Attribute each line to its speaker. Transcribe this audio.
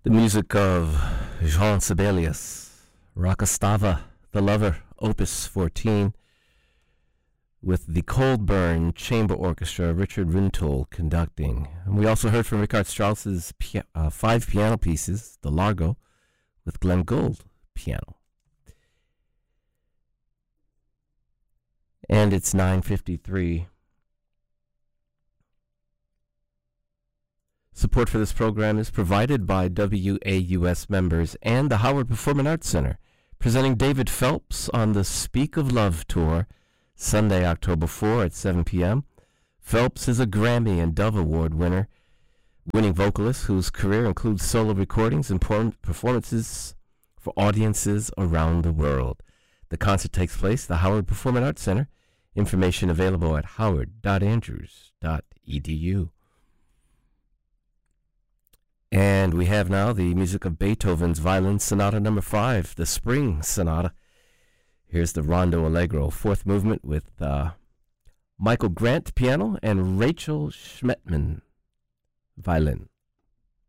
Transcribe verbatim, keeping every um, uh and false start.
Speaker 1: The music of Jean Sibelius, Rakastava, The Lover, Opus fourteen, with the Coldburn Chamber Orchestra, Richard Rintoul conducting. And we also heard from Richard Strauss's pia- uh, five piano pieces, the Largo, with Glenn Gould piano. And it's nine fifty-three. Support for this program is provided by W A U S members and the Howard Performing Arts Center, presenting David Phelps on the Speak of Love tour, Sunday, October fourth at seven p.m. Phelps is a Grammy and Dove Award winner, winning vocalist whose career includes solo recordings and performances for audiences around the world. The concert takes place at the Howard Performing Arts Center. Information available at howard dot andrews dot e d u. And we have now the music of Beethoven's Violin Sonata number five, the Spring Sonata. Here's the Rondo Allegro, fourth movement with uh, Michael Grant piano and Rachel Schmetman violin.